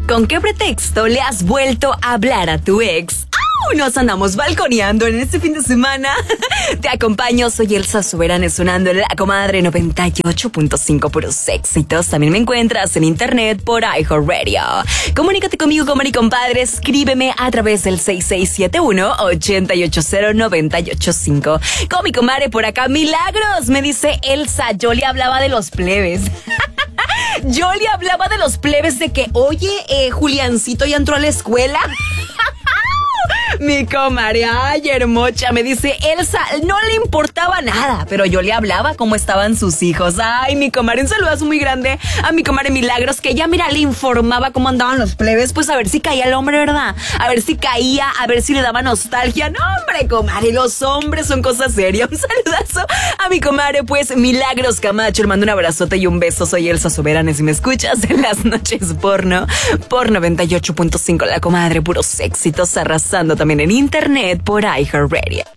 ¿Con qué pretexto le has vuelto a hablar a tu ex? Nos andamos balconeando en este fin de semana. Te acompaño, soy Elsa Soberane, sonando en La Comadre 98.5, puros éxitos. También me encuentras en internet por iHeartRadio. Comunícate conmigo, comadre y compadre. Escríbeme a través del 6671-880-985. Con mi comadre por acá, Milagros, me dice Elsa, yo le hablaba de los plebes. Yo le hablaba de los plebes de que, oye, Juliancito ya entró a la escuela. Mi comadre, ay, hermosa, me dice Elsa, no le importaba nada, pero yo le hablaba cómo estaban sus hijos. Ay, mi comadre, un saludazo muy grande a mi comadre Milagros, que ella, mira, le informaba cómo andaban los plebes, pues a ver si caía el hombre, ¿verdad? A ver si caía, a ver si le daba nostalgia. No, hombre, comadre, los hombres son cosas serias. Un saludazo a mi comadre, pues, Milagros Camacho, le mando un abrazote y un beso. Soy Elsa Soberane, si me escuchas en las noches porno, por 98.5, La Comadre, puros éxitos, arrasando también en internet por iHeartRadio.